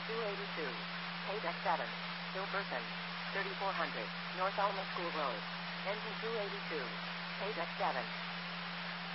282. Paydeck 7. Hilperson. 3400. North Alma School Road. Engine 282. Paydeck 7.